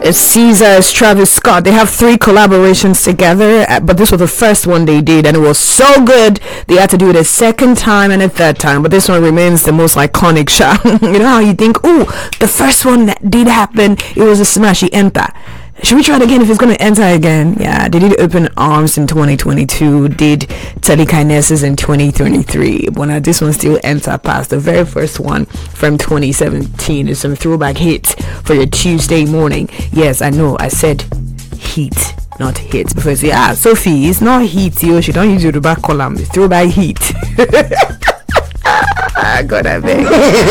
It's Caesar, it's Travis Scott. They have 3 collaborations together, but this was the first one they did, and it was so good they had to do it a second time and a third time. But this one remains the most iconic shot. You know how you think, oh, the first one that did happen, it was a smash, he enter. Should we try it again if it's going to enter again? Yeah, they did Open Arms in 2022, did Telekinesis in 2023. But now this one still enter past the very first one from 2017. It's some throwback hits for your Tuesday morning. Yes, I know, I said heat, not hits. Before you say, Sophie, it's not heat, yo. She don't use your back column. It's throwback heat. God, I beg.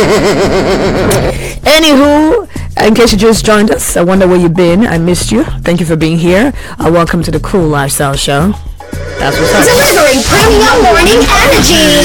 Anywho, in case you just joined us, I wonder where you've been. I missed you. Thank you for being here. Welcome to the Cool Lifestyle Show. That's what's up. Delivering premium morning energy.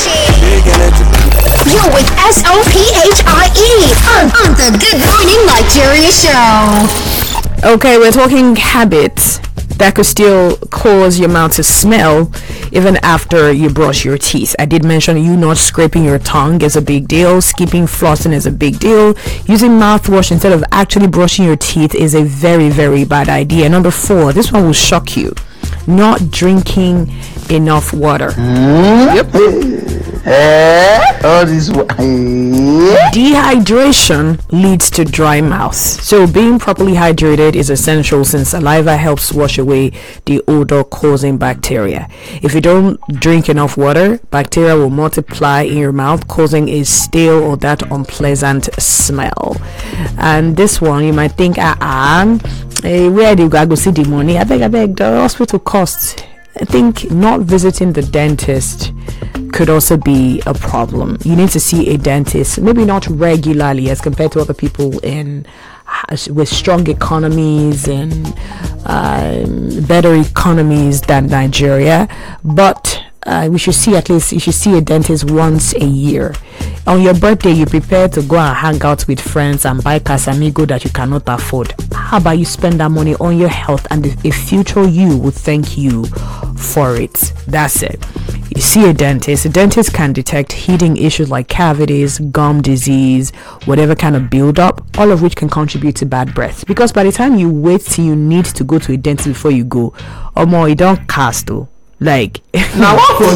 You're with SOPHIE on the Good Morning Nigeria Show. Okay, we're talking habits that could still cause your mouth to smell even after you brush your teeth. I did mention you not scraping your tongue is a big deal. Skipping flossing is a big deal. Using mouthwash instead of actually brushing your teeth is a very, very bad idea. Number 4, this one will shock you. Not drinking enough water. Yep. All this Dehydration leads to dry mouth. So being properly hydrated is essential since saliva helps wash away the odor causing bacteria. If you don't drink enough water, bacteria will multiply in your mouth, causing a stale or that unpleasant smell. And this one you might think, where do you go see the money? I beg, the hospital costs. I think not visiting the dentist could also be a problem. You need to see a dentist, maybe not regularly as compared to other people with strong economies and better economies than Nigeria, but you should see a dentist once a year. On your birthday, you prepare to go and hang out with friends and buy Casamigo that you cannot afford. How about you spend that money on your health, and a future you will thank you for it. That's it. You see a dentist. A dentist can detect hidden issues like cavities, gum disease, whatever kind of build-up, all of which can contribute to bad breath. Because by the time you wait till you need to go to a dentist before you go, or more, you don't cast though. Like, I've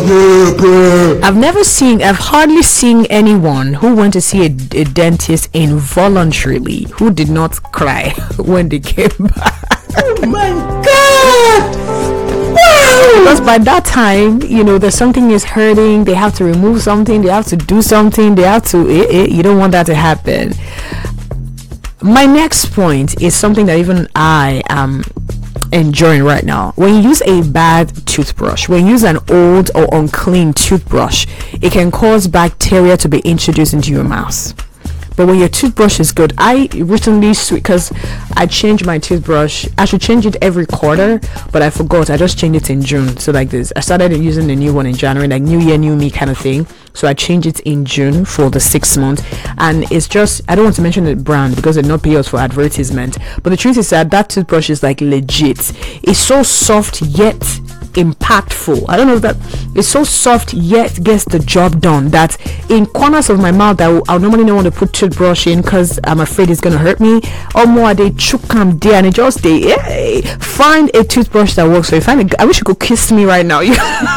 hardly seen anyone who went to see a dentist involuntarily who did not cry when they came back. Oh my God! Wow! Because by that time, there's something is hurting, they have to remove something, they have to do something, they have to, you don't want that to happen. My next point is something that even I am enjoying right now. When you use a bad toothbrush, when you use an old or unclean toothbrush, it can cause bacteria to be introduced into your mouth. But when your toothbrush is good, I recently because I changed my toothbrush. I should change it every quarter, but I forgot. I just changed it in June. So like this, I started using the new one in January, like new year, new me kind of thing. So I changed it in June for the 6 months, and it's just, I don't want to mention the brand because they're not pay us for advertisement, but the truth is that toothbrush is like legit. It's so soft yet impactful. I don't know if that it's so soft yet gets the job done, that in corners of my mouth that I'll normally not want to put toothbrush in because I'm afraid it's gonna hurt me, or more they chukam there, and it just find a toothbrush that works for you. I wish you could kiss me right now.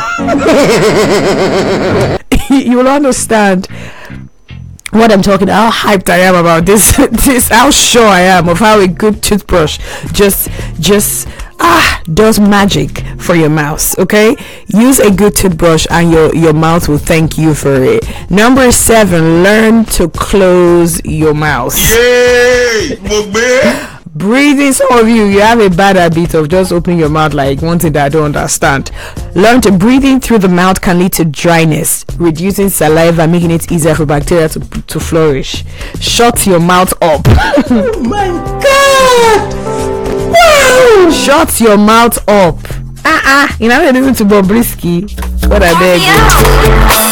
You will understand what I'm talking about, how hyped I am about this how sure I am of how a good toothbrush just does magic for your mouth. Okay, use a good toothbrush and your mouth will thank you for it. Number 7, learn to close your mouth. Yay! Breathing, some of you have a bad habit of just opening your mouth like one thing that I don't understand. Learn to breathing through the mouth can lead to dryness, reducing saliva, making it easier for bacteria to flourish. Shut your mouth up. Oh my God! Wow! Shut your mouth up. You know, listen to Bobrisky. What I beg you.